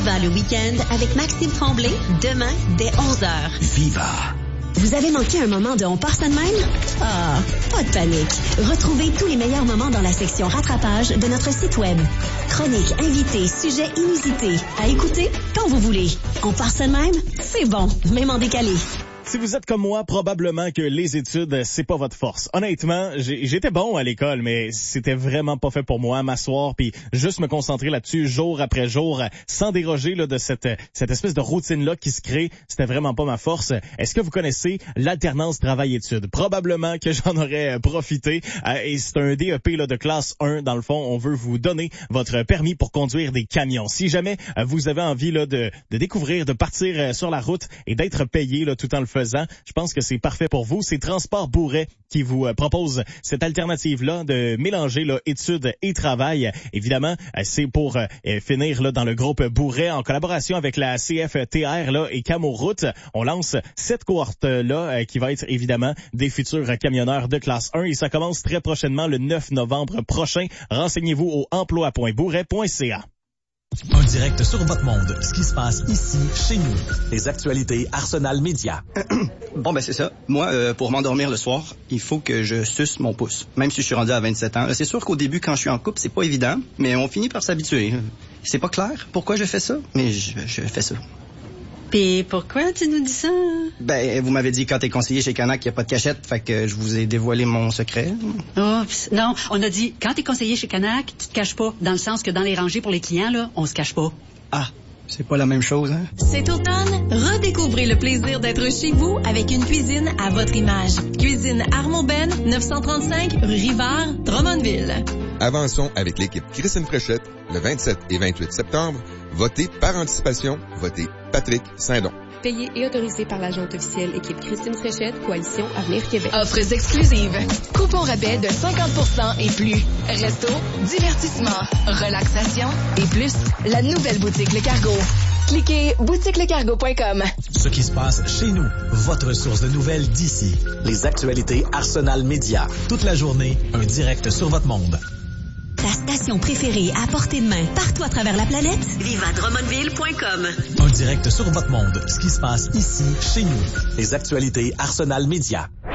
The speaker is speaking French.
Viva le week-end avec Maxime Tremblay, demain dès 11h. Viva. Vous avez manqué un moment de On part ça de même? Ah, pas de panique. Retrouvez tous les meilleurs moments dans la section rattrapage de notre site web. Chroniques, invités, sujets inusités. À écouter quand vous voulez. On part ça de même? C'est bon, même en décalé. Si vous êtes comme moi, probablement que les études, c'est pas votre force. Honnêtement, j'étais bon à l'école, mais c'était vraiment pas fait pour moi, m'asseoir puis juste me concentrer là-dessus jour après jour, sans déroger là de cette espèce de routine-là qui se crée. C'était vraiment pas ma force. Est-ce que vous connaissez l'alternance travail-études? Probablement que j'en aurais profité. Et c'est un DEP là de classe 1. Dans le fond, on veut vous donner votre permis pour conduire des camions. Si jamais vous avez envie là de découvrir, de partir sur la route et d'être payé là tout en le faisant, je pense que c'est parfait pour vous. C'est Transport Bourret qui vous propose cette alternative-là de mélanger là, études et travail. Évidemment, c'est pour finir là, dans le groupe Bourret en collaboration avec la CFTR là, et Camo Route. On lance cette cohorte-là qui va être évidemment des futurs camionneurs de classe 1 et ça commence très prochainement le 9 novembre prochain. Renseignez-vous au emploi.bourret.ca. Un direct sur votre monde. Ce qui se passe ici, chez nous. Les actualités Arsenal Média. Bon, ben c'est ça. Moi, pour m'endormir le soir, il faut que je suce mon pouce. Même si je suis rendu à 27 ans. C'est sûr qu'au début, quand je suis en couple, c'est pas évident, mais on finit par s'habituer. C'est pas clair pourquoi je fais ça, mais je fais ça. Puis pourquoi tu nous dis ça? Ben, vous m'avez dit quand t'es conseiller chez Canac qu'il n'y a pas de cachette, fait que je vous ai dévoilé mon secret. Oh, non, on a dit, quand t'es conseiller chez Canac, tu te caches pas. Dans le sens que dans les rangées pour les clients, là, on se cache pas. Ah, c'est pas la même chose, hein? Cet automne, redécouvrez le plaisir d'être chez vous avec une cuisine à votre image. Cuisine Armand-Ben, 935 rue Rivard, Drummondville. Avançons avec l'équipe Christine Fréchette le 27 et 28 septembre. Votez par anticipation. Votez Patrick Saint-Don. Payé et autorisé par l'agente officielle équipe Christine Fréchette, Coalition Avenir Québec. Offres exclusives. Coupons rabais de 50% et plus. Resto, divertissement, relaxation et plus. La nouvelle boutique Le Cargo. Cliquez boutiquelecargo.com. Ce qui se passe chez nous. Votre source de nouvelles d'ici. Les actualités Arsenal Média. Toute la journée, un direct sur votre monde. Ta station préférée à portée de main partout à travers la planète? Vivadrummondville.com. Un direct sur votre monde. Ce qui se passe ici, chez nous. Les actualités Arsenal Média.